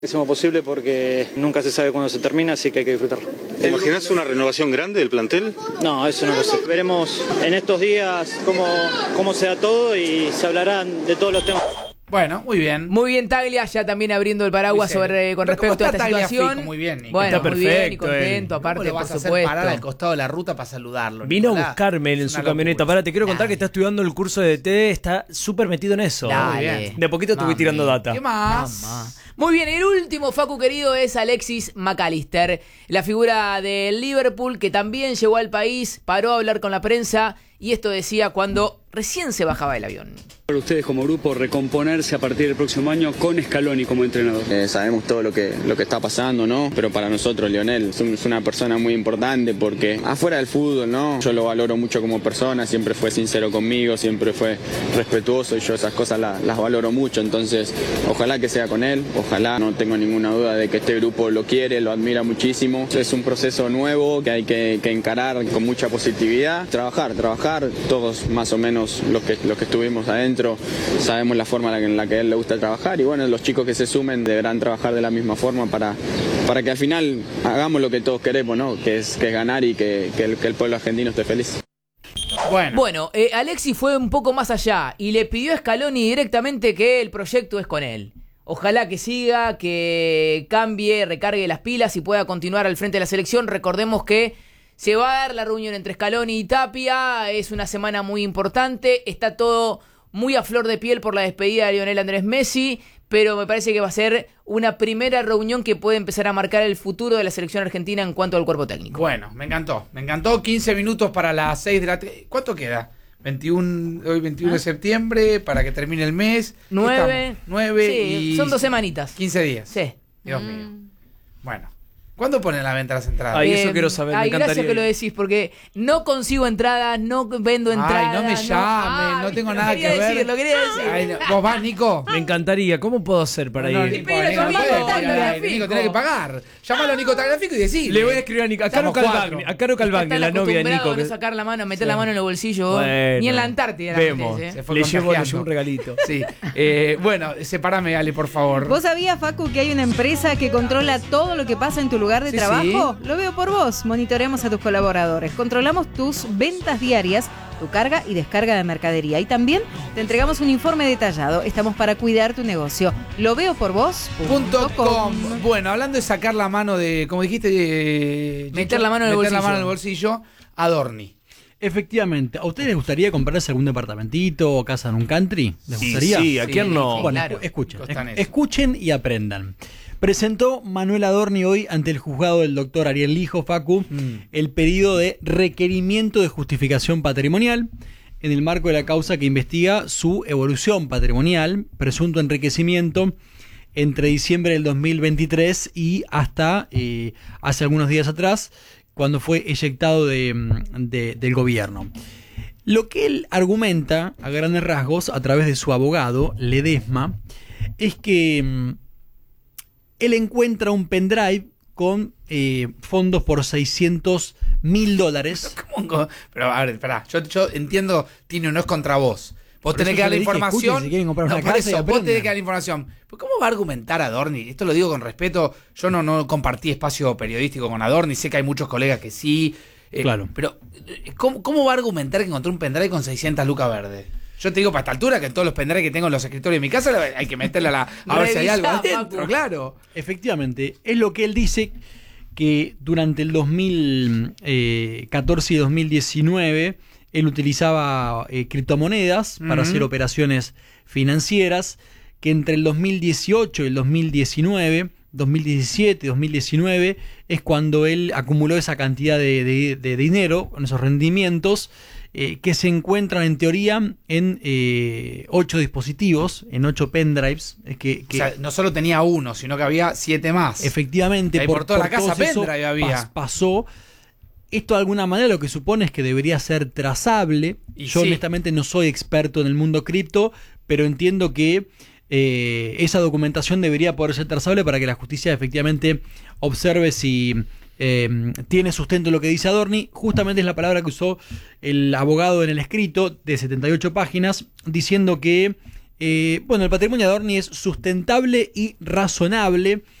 Máximo posible porque nunca se sabe cuándo se termina, así que hay que disfrutarlo. ¿Te imaginas una renovación grande del plantel? No, eso no lo sé. Veremos en estos días cómo se da todo y se hablarán de todos los temas. Bueno, muy bien. Muy bien, Taglia, ya también abriendo el paraguas con respecto a esta situación. Muy bien, Nico. Bueno, está muy bien y perfecto, contento, aparte, ¿Cómo lo por vas a hacer supuesto. parar al costado de la ruta para saludarlo? Vino Nicolás? a buscarme en Es su una camioneta. locura. Pará, te quiero contar que Dale. está estudiando el curso de DT, está súper metido en eso. Dale. De poquito estuve Mami. tirando data. ¿Qué más? Mamá. Muy bien, el último, Facu querido, es Alexis McAllister, la figura del Liverpool que también llegó al país, paró a hablar con la prensa y esto decía cuando recién se bajaba del avión. Para ustedes como grupo recomponerse a partir del próximo año con Scaloni como entrenador. Sabemos todo lo que está pasando, ¿no? Pero para nosotros Lionel es una persona muy importante porque afuera del fútbol, ¿no? Yo lo valoro mucho como persona, siempre fue sincero conmigo, siempre fue respetuoso y yo esas cosas las valoro mucho, entonces ojalá que sea con él, ojalá, no tengo ninguna duda de que este grupo lo quiere, lo admira muchísimo. Es un proceso nuevo que hay que encarar con mucha positividad, trabajar, todos más o menos los que estuvimos adentro sabemos la forma en la que a él le gusta trabajar y bueno, los chicos que se sumen deberán trabajar de la misma forma para que al final hagamos lo que todos queremos, ¿no? Que es ganar y que el pueblo argentino esté feliz. Bueno, Alexis fue un poco más allá y le pidió a Scaloni directamente que el proyecto es con él. Ojalá que siga, que cambie, recargue las pilas y pueda continuar al frente de la selección. Recordemos que se va a dar la reunión entre Scaloni y Tapia, es una semana muy importante, está todo muy a flor de piel por la despedida de Lionel Andrés Messi, pero me parece que va a ser una primera reunión que puede empezar a marcar el futuro de la selección argentina en cuanto al cuerpo técnico. Bueno, me encantó. 15 minutos para las 6 de la tarde. ¿Cuánto queda? 21 de septiembre para que termine el mes. 9. 9 Sí, y... son 2 semanitas. 15 días. Sí. Dios mío. Bueno. ¿Cuándo ponen la venta las entradas? Ay, eso quiero saber, me encantaría gracias que ir. lo decís, porque no consigo entradas, no vendo entradas. Ay, no me llamen, no tengo nada que ver. Lo quería decir. Ay, no. ¿Vos vas, Nico? Me encantaría. ¿Cómo puedo hacer para No, ir? Nico, Pero Nico, no conmigo puede está decir al aire, Tagliafico. Nico, tenés que pagar. Llámalo a Nico Tagliafico y decirle. Le voy a escribir a Nico, a Caro Estamos cuatro. Calvagne, a Caro Calvagne, la novia de Nico. No sacar la mano, meter la mano en el bolsillo. Bueno, Ni en la Antártida. vemos. La metés, Se fue Le llevo contagiando. un regalito. Sí. Bueno, sepárame, Ale, por favor. ¿Vos sabías, Facu, que hay una empresa que controla todo lo que pasa en tu lugar de Sí, trabajo? sí. Lo veo por vos. Monitoreamos a tus colaboradores. Controlamos tus ventas diarias, tu carga y descarga de mercadería. Y también te entregamos un informe detallado. Estamos para cuidar tu negocio. Lo veo por vos.com. Bueno, hablando de sacar la mano de, como dijiste, Meter la mano en el meter la bolsillo. mano en el bolsillo, Adorni. Efectivamente. ¿A ustedes les gustaría comprarse algún departamentito o casa en un country? ¿Les Sí, gustaría? sí, ¿a quién no? Bueno, claro. escuchen. Costanera. Escuchen y aprendan. Presentó Manuel Adorni hoy ante el juzgado del doctor Ariel Lijo, Facu, el pedido de requerimiento de justificación patrimonial en el marco de la causa que investiga su evolución patrimonial, presunto enriquecimiento entre diciembre del 2023 y hasta hace algunos días atrás, cuando fue eyectado del gobierno. Lo que él argumenta a grandes rasgos a través de su abogado, Ledesma, es que él encuentra un pendrive con fondos por $600.000. ¿Cómo? Pero a ver, esperá, yo entiendo, Tino, no es contra vos. Vos Por tenés eso que dar yo la le dije, información. escuchen, si quieren comprar una por casa y eso, vos aprendan. tenés que dar la información. ¿Pero cómo va a argumentar Adorni? Esto lo digo con respeto. Yo no compartí espacio periodístico con Adorni. Sé que hay muchos colegas que sí. Claro. Pero, ¿cómo va a argumentar que encontró un pendrive con 600 lucas verdes? Yo te digo, para esta altura, que en todos los pendrives que tengo en los escritorios de mi casa hay que meterle a ver si hay algo adentro, Facu. claro. Efectivamente, es lo que él dice, que durante el 2014 y 2019 él utilizaba criptomonedas para hacer operaciones financieras, que entre el 2018 y el 2017, 2019, es cuando él acumuló esa cantidad de dinero, con esos rendimientos, que se encuentran en teoría en 8 dispositivos, en 8 pendrives. O sea, no solo tenía uno, sino que había 7 más. Efectivamente, Ahí por toda la casa todo eso pendrive había. pasó. Esto de alguna manera lo que supone es que debería ser trazable. Y Yo sí. honestamente no soy experto en el mundo cripto, pero entiendo que esa documentación debería poder ser trazable para que la justicia efectivamente observe si tiene sustento lo que dice Adorni. Justamente es la palabra que usó el abogado en el escrito de 78 páginas, diciendo que Bueno, el patrimonio de Adorni es sustentable y razonable.